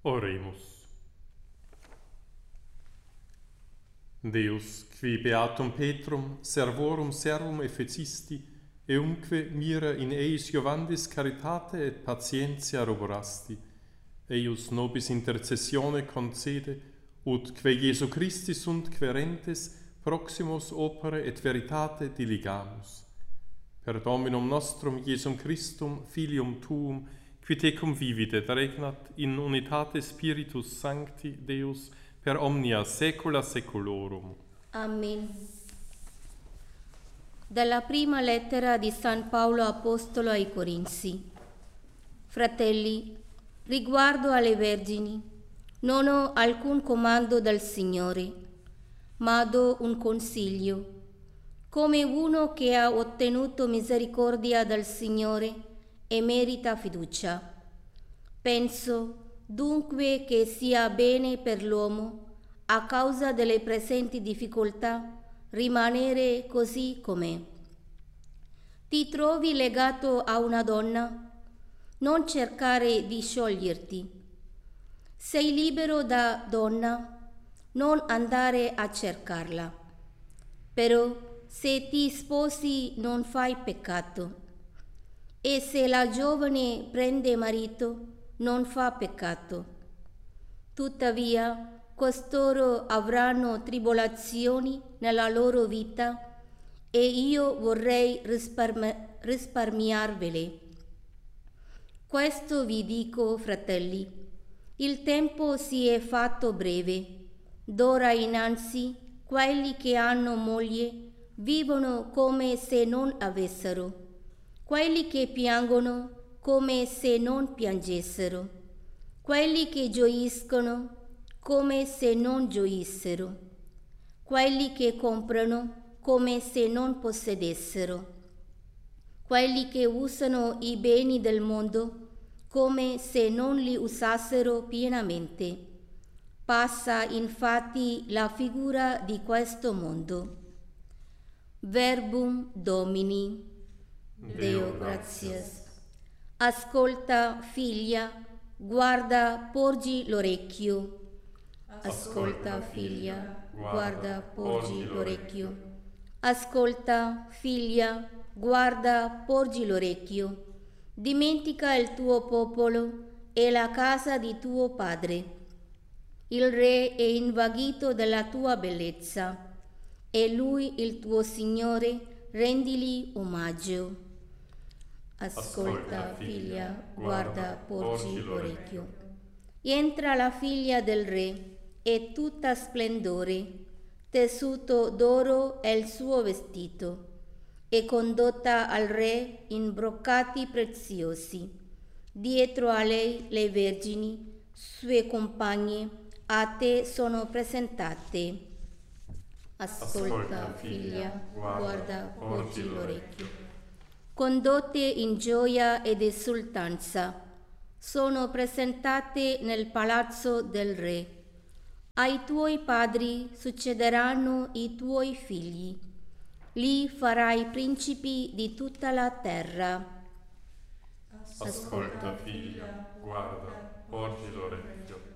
Oremus. Deus, qui beatum Petrum servorum servum efficisti, eumque mira in eis Jovandis caritate et patientia roborasti, eius nobis intercessione concede, ut que Iesu Christi sunt querentes proximus opere et veritate diligamus. Per Dominum nostrum Iesum Christum, Filium Tuum, qui tecum vivit et regnat in unitate Spiritus Sancti Deus per omnia saecula saeculorum. Amen. Dalla prima lettera di San Paolo Apostolo ai Corinzi. Fratelli, riguardo alle vergini, non ho alcun comando dal Signore, ma do un consiglio. Come uno che ha ottenuto misericordia dal Signore e merita fiducia. Penso dunque che sia bene per l'uomo, a causa delle presenti difficoltà, rimanere così com'è. Ti trovi legato a una donna? Non cercare di scioglierti. Sei libero da donna? Non andare a cercarla. Però se ti sposi non fai peccato. E se la giovane prende marito, non fa peccato. Tuttavia, costoro avranno tribolazioni nella loro vita e io vorrei risparmiarvele. Questo vi dico, fratelli, il tempo si è fatto breve. D'ora innanzi, quelli che hanno moglie vivono come se non avessero. Quelli che piangono come se non piangessero, quelli che gioiscono come se non gioissero, quelli che comprano come se non possedessero, quelli che usano i beni del mondo come se non li usassero pienamente. Passa infatti la figura di questo mondo. Verbum Domini. Deo gratias. Ascolta, figlia, guarda, porgi l'orecchio. Ascolta, figlia, guarda, porgi l'orecchio. Ascolta, figlia, guarda, porgi l'orecchio. Dimentica il tuo popolo e la casa di tuo padre. Il re è invaghito della tua bellezza, e lui il tuo Signore, rendili omaggio. Ascolta, figlia, guarda, porgi l'orecchio. Entra la figlia del re, è tutta splendore, tessuto d'oro è il suo vestito, è condotta al re in broccati preziosi. Dietro a lei le vergini, sue compagne, a te sono presentate. Ascolta, figlia, guarda, porgi l'orecchio. Condotte in gioia ed esultanza, sono presentate nel palazzo del re. Ai tuoi padri succederanno i tuoi figli, li farai principi di tutta la terra. Ascolta, figlia, guarda, porgi l'orecchio.